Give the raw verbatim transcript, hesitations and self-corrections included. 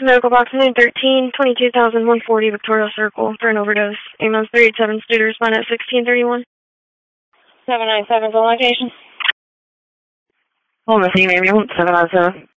Medical box nine thirteen, twenty-two thousand one forty Victoria Circle for an overdose. Ambulance three eight seven, due to respond at sixteen thirty-one. seven nine seven, the location. Hold on, ambulance seven nine seven.